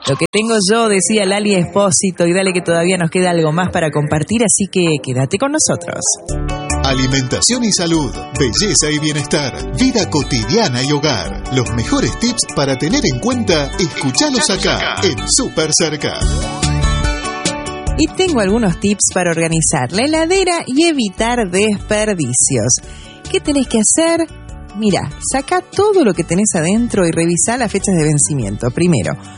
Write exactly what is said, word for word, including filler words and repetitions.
Lo que tengo yo, decía Lali Espósito, y dale que todavía nos queda algo más para compartir, así que quédate con nosotros. Alimentación y salud, belleza y bienestar, vida cotidiana y hogar. Los mejores tips para tener en cuenta, escuchalos acá, en Súper Cerca. Y tengo algunos tips para organizar la heladera y evitar desperdicios. ¿Qué tenés que hacer? Mira, saca todo lo que tenés adentro y revisá las fechas de vencimiento. Primero,